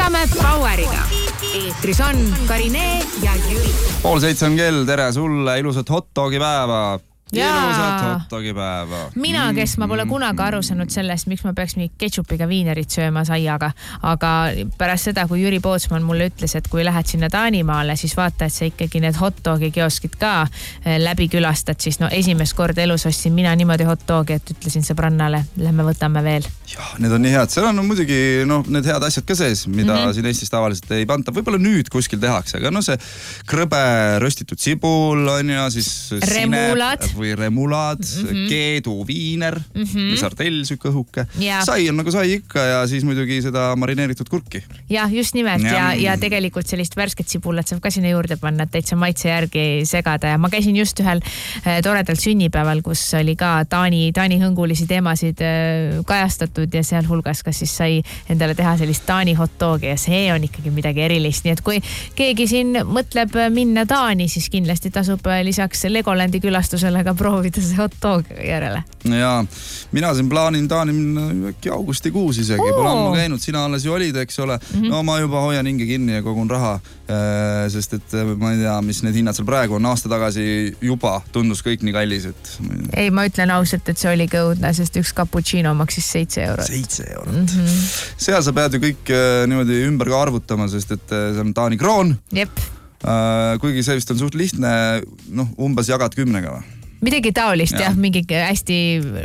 Võtame Poweriga. Eetris on Karine ja Jüri. 6:30 on kell, tere sulle, ilusat hotdogi päeva. Ilusat hotdogi päeva. Mina, kes ma pole kunagi aru saanud sellest, miks ma peaks mingit ketšupiga viinerit sööma saiaga. Aga pärast seda, kui Jüri Pootsman mulle ütles, et kui lähed sinna Taanimaale, siis vaata, et sa ikkagi need hotdogi kioskid ka läbi külastad, siis no esimest korda elus ostsin mina niimoodi hotdogi, et ütlesin sõbrannale, lähme võtame veel. Ja, need on nii head. Seal on muidugi need head asjad ka sees, mida siin Eestis tavaliselt ei panta. Võib-olla nüüd kuskil tehakse, aga see krõbe röstitud sibul on ja siis remulad või remulad, keedu viiner, sardellsük õhuke. Sai on nagu sai ikka ja siis muidugi seda marineeritud kurki. Ja, just nimelt. Ja tegelikult sellist värsket sibulat saab ka sinna juurde panna, et täitsa maitse järgi segada. Ja ma käisin just ühel toredalt sünnipäeval, kus oli ka Taani hõngulisi teemasid kajastatud ja seal hulgas ka siis sai endale teha sellist Taani hotdogi ja see on ikkagi midagi erilist. Nii et kui keegi siin mõtleb minna Taani, siis kindlasti tasub lisaks Legolandi külastusele ka proovida see hotdog järele. Ja, mina siin plaanin Taani minna äkki augustikuus isegi. Pole ammu käinud, sina alles ju olid, eks ole. No ma juba hoian hinge kinni ja kogun raha, sest et ma ei tea, mis need hinnad seal praegu on. Aasta tagasi juba tundus kõik nii kallis, et... Ei, ma ütlen ausalt, et see oli õudne, sest üks cappuccino maksis 7 eurot. 7 eurot. Seal sa pead ju kõik niimoodi ümber ka arvutama, sest et see on Taani kroon. Jep. Kuigi see vist on suht lihtne, umbes jagad 10-ga või? Midagi taolist, jah, mingi hästi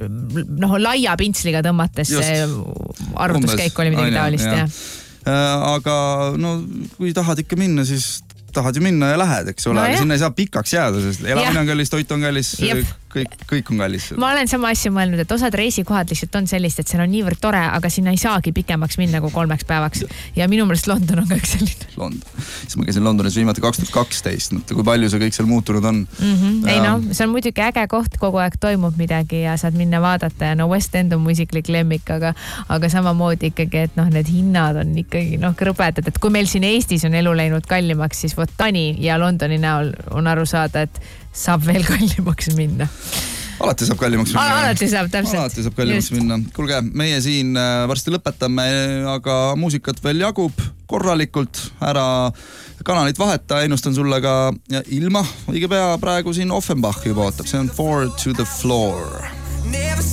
laia pintsliga tõmmates arvutuskäik oli midagi taolist, jah. Aga kui tahad ikka minna, siis tahad ju minna ja lähed, eks ole, aga sinna ei saa pikaks jääda, sest elamine on kallis, toit on kallis, kõik on kallis. Ma olen sama asja mõelnud, et osad reisikohad lihtsalt on sellist, et seal on niivõrd tore, aga sinna ei saagi pikemaks minna kui 3 päevaks. Ja minu meelest London on kõik selline. London. Siis ma käisin Londonis viimati 2012, kui palju see kõik seal muutunud on. Ei see on muidugi äge koht, kogu aeg toimub midagi ja saad minna vaadata ja West End on mu isiklik lemmik, aga samamoodi ikkagi, et need hinnad on ikkagi krõbedad, et kui meil siin Eestis on elu läinud kallimaks, siis vot Taani ja Londoni näol on aru saada, et saab veel kallimaks minna. Alati saab kallimaks minna. Alati saab, täpselt. Alati saab kallimaks minna. Kuulge, meie siin varsti lõpetame, aga muusikat veel jagub korralikult. Ära kanalit vaheta, ennustan sulle ka ilma. Õige pea praegu siin Offenbach juba ootab. See on 4 to the Floor.